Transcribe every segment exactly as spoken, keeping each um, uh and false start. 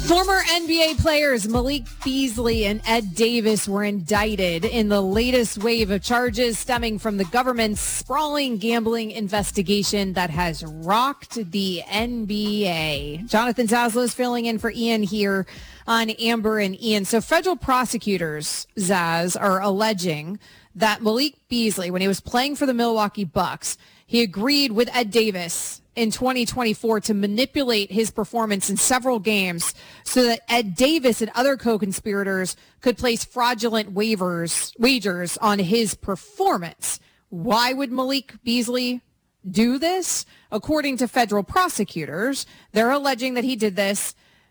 Former N B A players Malik Beasley and Ed Davis were indicted in the latest wave of charges stemming from the government's sprawling gambling investigation that has rocked the N B A. Jonathan Zaslow is filling in for Ian here on Amber and Ian. So federal prosecutors, Zaz, are alleging that Malik Beasley, when he was playing for the Milwaukee Bucks, he agreed with Ed Davis in twenty twenty-four to manipulate his performance in several games so that Ed Davis and other co-conspirators could place fraudulent waivers, wagers on his performance. Why would Malik Beasley do this? According to federal prosecutors, they're alleging that he did this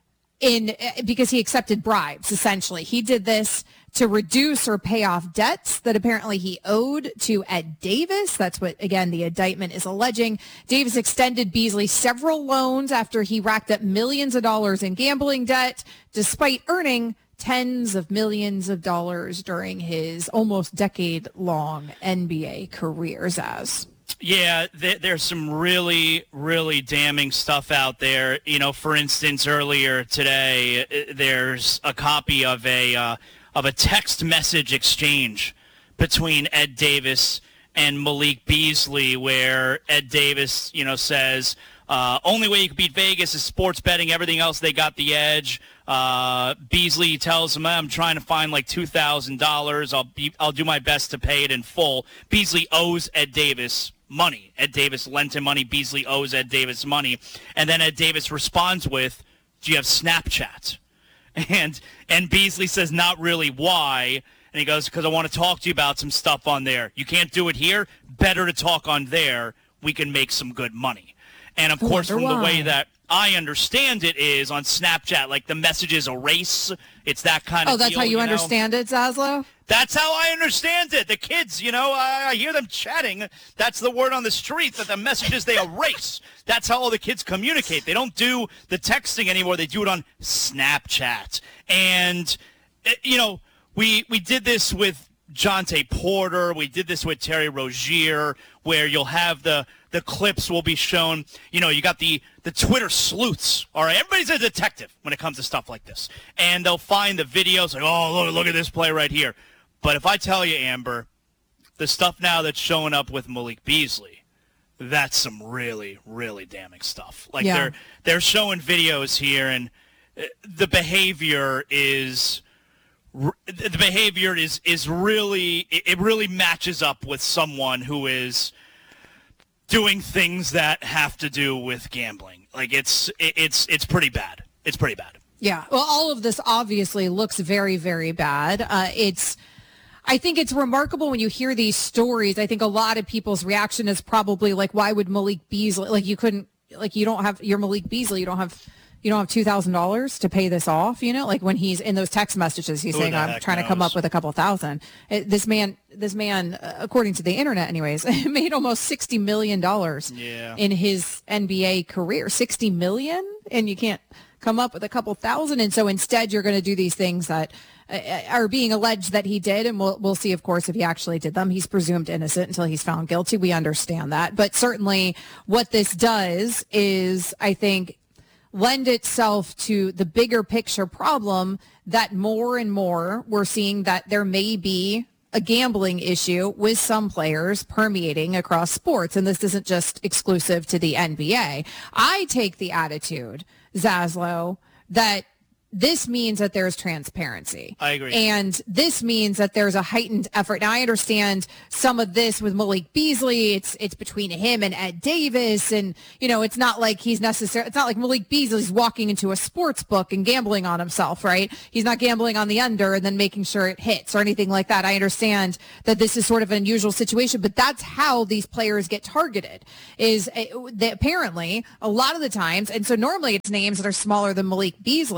in because he accepted bribes, essentially. He did this to reduce or pay off debts that apparently he owed to Ed Davis. That's what, again, the indictment is alleging. Davis extended Beasley several loans after he racked up millions of dollars in gambling debt, despite earning tens of millions of dollars during his almost decade-long N B A career, Zaz. Yeah, th- there's some really, really damning stuff out there. You know, for instance, earlier today, there's a copy of a uh, of a text message exchange between Ed Davis and Malik Beasley, where Ed Davis, you know, says, uh, only way you can beat Vegas is sports betting. Everything else, they got the edge. Uh, Beasley tells him, I'm trying to find like two thousand dollars. I'll be, I'll do my best to pay it in full. Beasley owes Ed Davis money. Ed Davis lent him money. Beasley owes Ed Davis money. And then Ed Davis responds with, do you have Snapchat? And and Beasley says, not really. Why? And he goes, because I want to talk to you about some stuff on there. You can't do it here. Better to talk on there. We can make some good money. And, of course, from the way that I understand it is on Snapchat, like the messages erase. It's that kind of Oh, that's deal, how you, you know? understand it, Zaslow? That's how I understand it. The kids, you know, I, I hear them chatting. That's the word on the street, that the messages they erase. That's how all the kids communicate. They don't do the texting anymore. They do it on Snapchat. And, you know, we we did this with Jonte Porter. We did this with Terry Rozier, where you'll have the, the clips will be shown. You know, you got the, the Twitter sleuths. All right, everybody's a detective when it comes to stuff like this. And they'll find the videos like, oh, look, look at this play right here. But if I tell you, Amber, the stuff now that's showing up with Malik Beasley, that's some really, really damning stuff. Like yeah. they're they're showing videos here, and the behavior is the behavior is is really it really matches up with someone who is doing things that have to do with gambling. Like it's it's it's pretty bad. It's pretty bad. Yeah. Well, all of this obviously looks very, very bad. Uh, it's. I think it's remarkable when you hear these stories. I think a lot of people's reaction is probably like, why would Malik Beasley, like you couldn't, like you don't have, you're Malik Beasley, you don't have, you don't have two thousand dollars to pay this off, you know, like when he's in those text messages, he's Who saying, I'm trying knows? to come up with a couple thousand. It, this man, this man, uh, according to the internet anyways, made almost sixty million dollars yeah. in his N B A career, sixty million, and you can't come up with a couple thousand. And so instead you're going to do these things that are being alleged that he did, and we'll we'll see, of course, if he actually did them. He's presumed innocent until he's found guilty. We understand that. But certainly what this does is, I think, lend itself to the bigger picture problem that more and more we're seeing that there may be a gambling issue with some players permeating across sports. And this isn't just exclusive to the N B A. I take the attitude, Zaslow, that this means that there's transparency. I agree. And this means that there's a heightened effort. Now, I understand some of this with Malik Beasley. It's it's between him and Ed Davis. And, you know, it's not like he's necessarily, it's not like Malik Beasley's walking into a sports book and gambling on himself, right? He's not gambling on the under and then making sure it hits or anything like that. I understand that this is sort of an unusual situation, but that's how these players get targeted, is uh, they, apparently a lot of the times. And so normally it's names that are smaller than Malik Beasley, but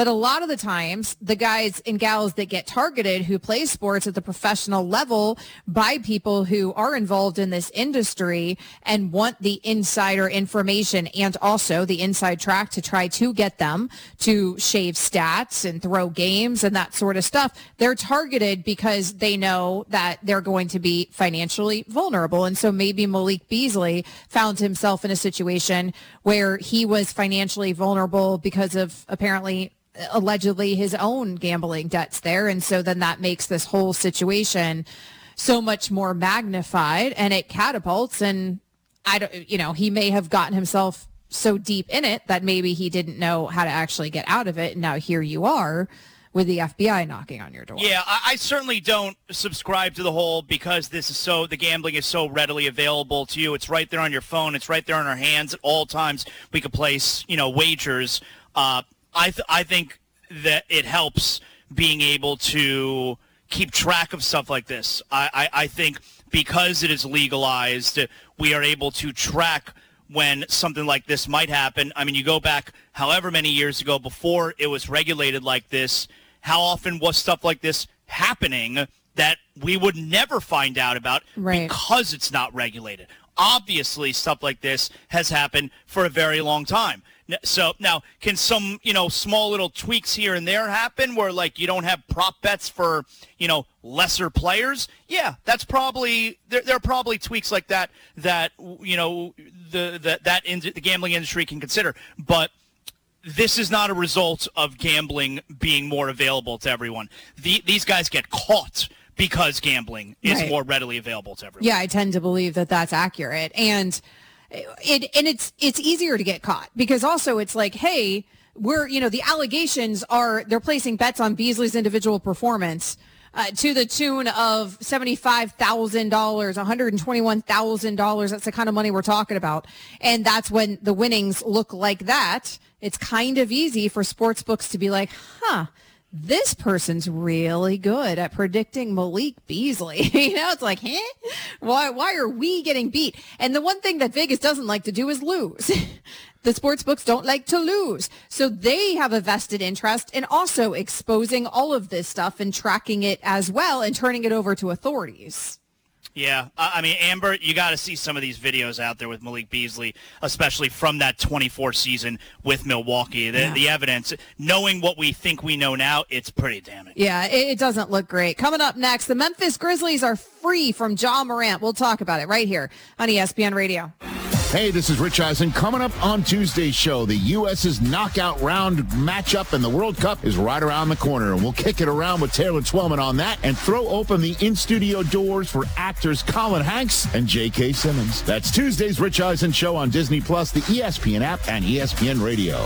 But a lot of the times, the guys and gals that get targeted who play sports at the professional level by people who are involved in this industry and want the insider information and also the inside track to try to get them to shave stats and throw games and that sort of stuff, they're targeted because they know that they're going to be financially vulnerable. And so maybe Malik Beasley found himself in a situation where he was financially vulnerable because of apparently allegedly his own gambling debts there. And so then that makes this whole situation so much more magnified and it catapults. And I don't, you know, he may have gotten himself so deep in it that maybe he didn't know how to actually get out of it. And now here you are with the F B I knocking on your door. Yeah, I, I certainly don't subscribe to the whole because this is so, the gambling is so readily available to you. It's right there on your phone. It's right there in our hands at all times. We could place, you know, wagers. Uh, I th- I think that it helps being able to keep track of stuff like this. I, I, I think because it is legalized, we are able to track when something like this might happen. I mean, you go back however many years ago before it was regulated like this, how often was stuff like this happening that we would never find out about right. because it's not regulated? Obviously, stuff like this has happened for a very long time. So now, can some, you know, small little tweaks here and there happen where, like, you don't have prop bets for, you know, lesser players? Yeah, that's probably, there, there are probably tweaks like that that, you know, the, the, that in, the gambling industry can consider. But this is not a result of gambling being more available to everyone. The, these guys get caught because gambling is right. more readily available to everyone. Yeah, I tend to believe that that's accurate. And it, and it's it's easier to get caught because also it's like, hey, we're, you know, the allegations are they're placing bets on Beasley's individual performance uh, to the tune of seventy-five thousand dollars, one hundred twenty-one thousand dollars. That's the kind of money we're talking about. And that's when the winnings look like that. It's kind of easy for sports books to be like, huh, this person's really good at predicting Malik Beasley. You know, it's like, huh? Why, why are we getting beat? And the one thing that Vegas doesn't like to do is lose. The sports books don't like to lose. So they have a vested interest in also exposing all of this stuff and tracking it as well and turning it over to authorities. Yeah, I mean, Amber, you got to see some of these videos out there with Malik Beasley, especially from that twenty-four season with Milwaukee. The, yeah. the evidence, knowing what we think we know now, it's pretty damning. Yeah, it, it doesn't look great. Coming up next, the Memphis Grizzlies are free from Ja Morant. We'll talk about it right here on E S P N Radio. Hey, this is Rich Eisen. Coming up on Tuesday's show, the U S's knockout round matchup in the World Cup is right around the corner, and we'll kick it around with Taylor Twellman on that and throw open the in-studio doors for actors Colin Hanks and J K. Simmons. That's Tuesday's Rich Eisen Show on Disney Plus, the E S P N app, and E S P N Radio.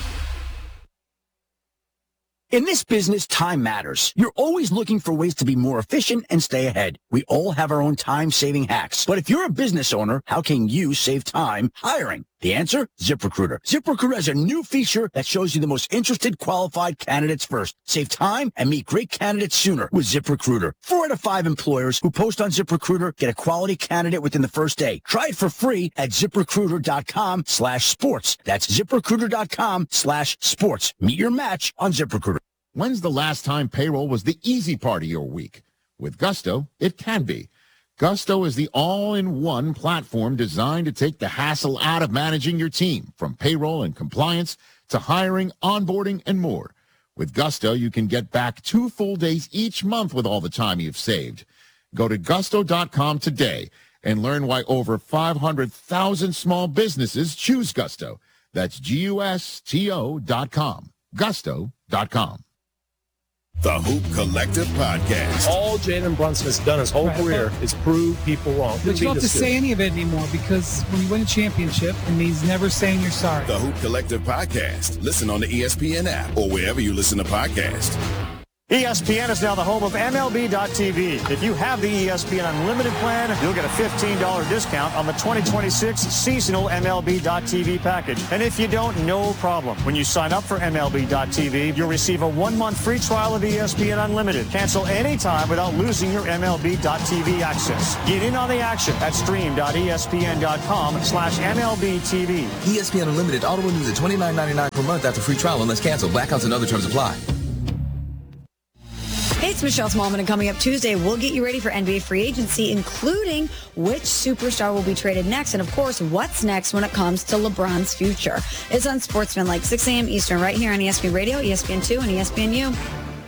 In this business, time matters. You're always looking for ways to be more efficient and stay ahead. We all have our own time-saving hacks. But if you're a business owner, how can you save time hiring? The answer? ZipRecruiter. ZipRecruiter has a new feature that shows you the most interested qualified candidates first. Save time and meet great candidates sooner with ZipRecruiter. Four out of five employers who post on ZipRecruiter get a quality candidate within the first day. Try it for free at ZipRecruiter.com slash sports. That's ZipRecruiter.com slash sports. Meet your match on ZipRecruiter. When's the last time payroll was the easy part of your week? With Gusto, it can be. Gusto is the all-in-one platform designed to take the hassle out of managing your team, from payroll and compliance to hiring, onboarding, and more. With Gusto, you can get back two full days each month with all the time you've saved. Go to gusto dot com today and learn why over five hundred thousand small businesses choose Gusto. That's G U S T O dot com. gusto dot com. The Hoop Collective Podcast. All Jalen Brunson has done his whole right. career is prove people wrong. But you don't have to say any of it anymore, because when you win a championship, it means never saying you're sorry. The Hoop Collective Podcast. Listen on the E S P N app or wherever you listen to podcasts. E S P N is now the home of M L B dot T V. If you have the E S P N Unlimited plan, you'll get a fifteen dollars discount on the twenty twenty-six seasonal M L B dot T V package. And if you don't, no problem. When you sign up for M L B dot T V, you'll receive a one-month free trial of E S P N Unlimited. Cancel anytime without losing your M L B dot T V access. Get in on the action at stream dot E S P N dot com slash M L B T V. E S P N Unlimited auto renews at twenty-nine ninety-nine per month after free trial unless canceled. Blackouts and other terms apply. Hey, it's Michelle Smallman, and coming up Tuesday, we'll get you ready for N B A free agency, including which superstar will be traded next, and of course, what's next when it comes to LeBron's future. It's on Sportsman, six a.m. Eastern, right here on E S P N Radio, E S P N two, and E S P N U.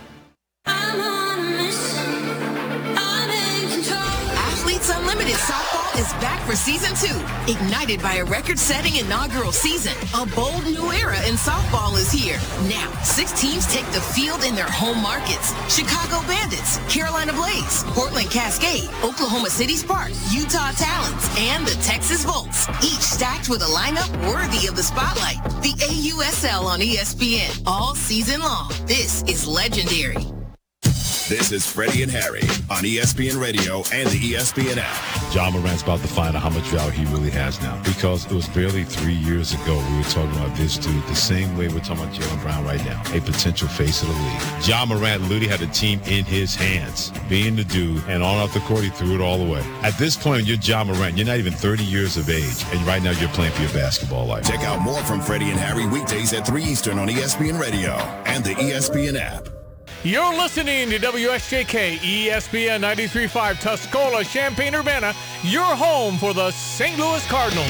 Athletes Unlimited Softball is back for season two. Ignited by a record-setting inaugural season, a bold new era in softball is here. Now, six teams take the field in their home markets. Chicago Bandits, Carolina Blaze, Portland Cascade, Oklahoma City Sparks, Utah Talons, and the Texas Volts. Each stacked with a lineup worthy of the spotlight. The A U S L on E S P N all season long. This is legendary. This is Freddie and Harry on E S P N Radio and the E S P N app. Ja Morant's about to find out how much value he really has now, because it was barely three years ago we were talking about this dude the same way we're talking about Jaylen Brown right now, a potential face of the league. Ja Morant literally had the team in his hands, being the dude, and on off the court he threw it all away. At this point, you're Ja Morant. You're not even thirty years of age, and right now you're playing for your basketball life. Check out more from Freddie and Harry weekdays at three Eastern on E S P N Radio and the E S P N app. You're listening to W S J K E S P N ninety-three point five Tuscola, Champaign-Urbana, your home for the Saint Louis Cardinals.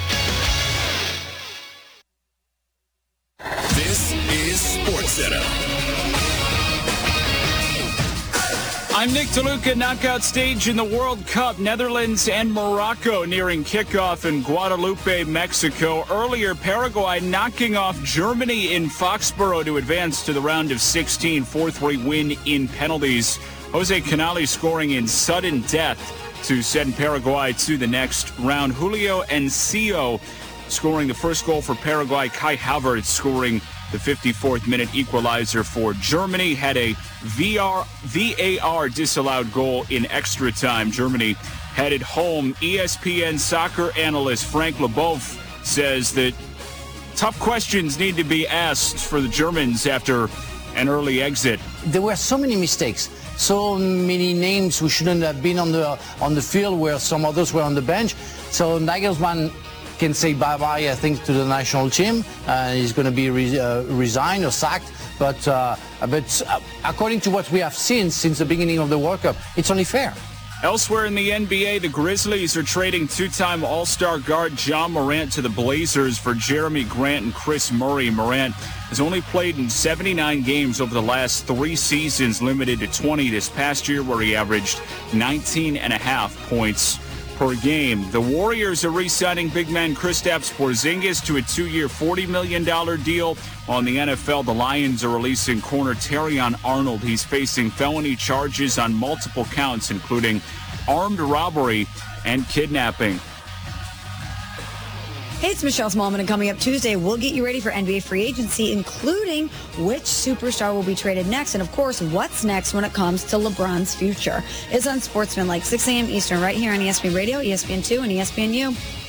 This is SportsCenter. I'm Nick DeLuca. Knockout stage in the World Cup. Netherlands and Morocco nearing kickoff in Guadalupe, Mexico. Earlier, Paraguay knocking off Germany in Foxborough to advance to the round of sixteen. four three win in penalties. Jose Canales scoring in sudden death to send Paraguay to the next round. Julio Enciso scoring the first goal for Paraguay. Kai Havertz scoring the fifty-fourth minute equalizer for Germany. Had a V R, V A R disallowed goal in extra time. Germany headed home. E S P N soccer analyst Frank Leboeuf says that tough questions need to be asked for the Germans after an early exit. There were so many mistakes, so many names who shouldn't have been on the on the field where some others were on the bench. So Nagelsmann can say bye-bye, I think, to the national team. Uh, he's going to be re- uh, resigned or sacked. But, uh, but uh, according to what we have seen since the beginning of the World Cup, it's only fair. Elsewhere in the N B A, the Grizzlies are trading two-time All-Star guard Ja Morant to the Blazers for Jeremy Grant and Chris Murray. Morant has only played in seventy-nine games over the last three seasons, limited to twenty this past year, where he averaged nineteen and a half points per game. The Warriors are re-signing big man Kristaps Porzingis to a two-year, forty million dollars deal. On the N F L, the Lions are releasing corner Terrion Arnold. He's facing felony charges on multiple counts, including armed robbery and kidnapping. Hey, it's Michelle Smallman, and coming up Tuesday, we'll get you ready for N B A free agency, including which superstar will be traded next, and of course, what's next when it comes to LeBron's future. It's on Sportsman, six a.m. Eastern, right here on E S P N Radio, E S P N two, and E S P N U.